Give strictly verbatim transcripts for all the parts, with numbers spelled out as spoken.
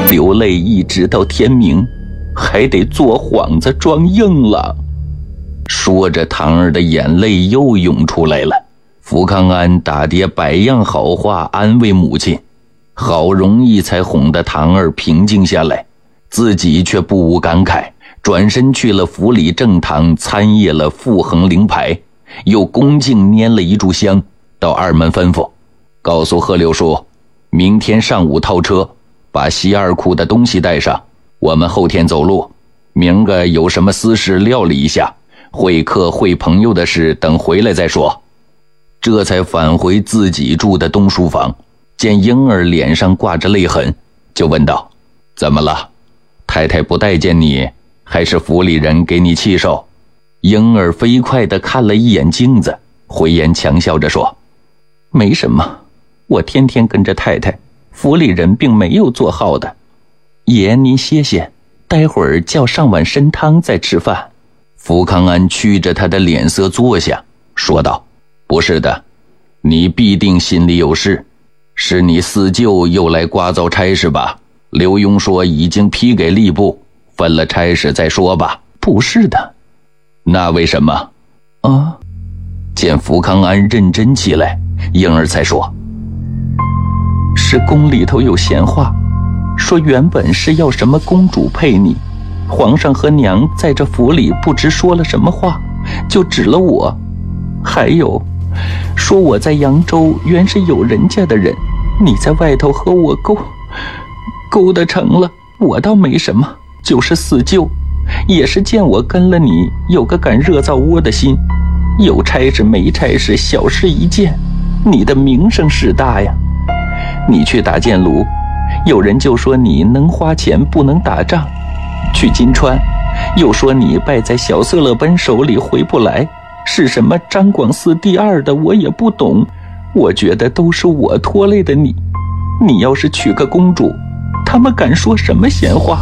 流泪一直到天明，还得做幌子装硬了。说着，堂儿的眼泪又涌出来了。福康安打爹百样好话安慰母亲，好容易才哄得堂儿平静下来，自己却不无感慨，转身去了府里正堂参谒了傅恒灵牌，又恭敬拈了一炷香，到二门吩咐，告诉贺六叔，明天上午套车，把西二库的东西带上，我们后天走路，明个有什么私事料理一下，会客会朋友的事等回来再说。这才返回自己住的东书房，见婴儿脸上挂着泪痕，就问道，怎么了？太太不待见你，还是府里人给你气受？婴儿飞快地看了一眼镜子，回言强笑着说，没什么，我天天跟着太太，府里人并没有做好的。爷您歇歇，待会儿叫上碗参汤再吃饭。福康安觑着他的脸色坐下，说道，不是的，你必定心里有事，是你四舅又来刮糟差事吧？刘墉说已经批给吏部，分了差事再说吧。不是的。那为什么？啊？见福康安认真起来，婴儿才说，是宫里头有闲话，说原本是要什么公主配你，皇上和娘在这府里不知说了什么话，就指了我。还有说我在扬州原是有人家的人，你在外头和我勾勾得成了，我倒没什么，就是四舅也是见我跟了你，有个敢热灶窝的心，有差事没差事小事一件，你的名声势大呀。你去打箭炉，有人就说你能花钱不能打仗，去金川又说你败在小色勒奔手里回不来，是什么张广嗣第二的我也不懂，我觉得都是我拖累的你，你要是娶个公主，他们敢说什么闲话？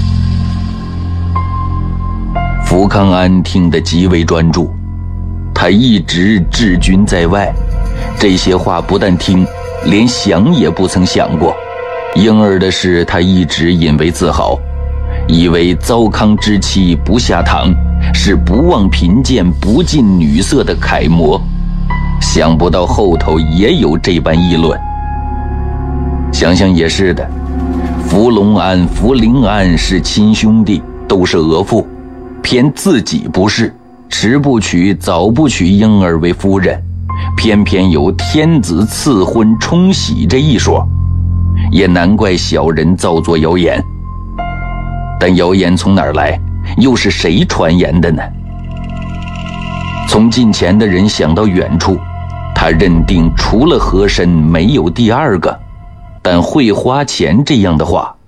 福康安听得极为专注，他一直治军在外，这些话不但听，连想也不曾想过。婴儿的事他一直引为自豪，以为糟糠之妻不下堂，是不忘贫贱不近女色的楷模，想不到后头也有这般议论。想想也是的，福隆安、福临安是亲兄弟，都是额驸，偏自己不是，迟不娶早不娶婴儿为夫人，偏偏有天子赐婚冲喜这一说，也难怪小人造作谣言。但谣言从哪儿来，又是谁传言的呢？从近前的人想到远处，他认定除了和珅没有第二个，但会花钱这样的话，